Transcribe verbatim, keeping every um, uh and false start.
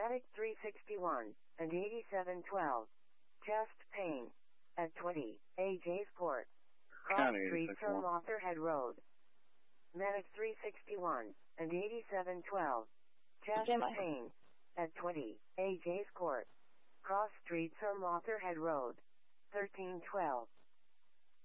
Matic three sixty-one and eighty-seven twelve. Chest pain. At twenty, A J's Court. Cross Street from Rotherhead Road. Matic three sixty-one and eighty-seven twelve. Chest pain. At twenty, A J's Court. Cross Street from Rotherhead Road. thirteen twelve.